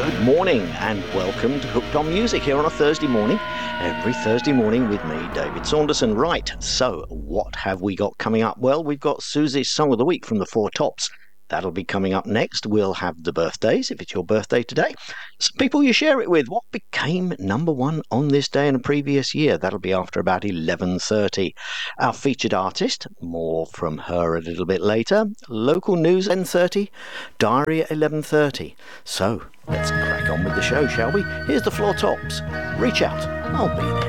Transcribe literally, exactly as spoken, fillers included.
Good morning and welcome to Hooked on Music here on a Thursday morning. Every Thursday morning with me, David Saunderson. Right, so what have we got coming up? Well, we've got Susie's Song of the Week from the Four Tops. That'll be coming up next. We'll have the birthdays, if it's your birthday today. Some people you share it with. What became number one on this day in a previous year? That'll be after about eleven thirty. Our featured artist, more from her a little bit later. Local news at ten thirty. Diary at eleven thirty. So, let's crack on with the show, shall we? Here's the Four Tops. Reach out. I'll be there.